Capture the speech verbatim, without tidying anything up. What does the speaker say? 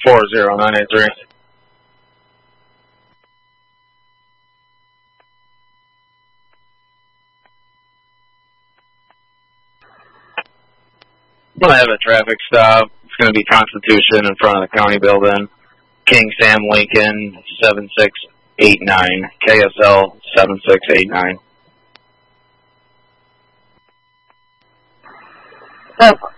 four zero nine eight three. I'm going to have a traffic stop. It's going to be Constitution in front of the county building. King Sam Lincoln, seven six eight nine. K S L seven six eight nine. Oh.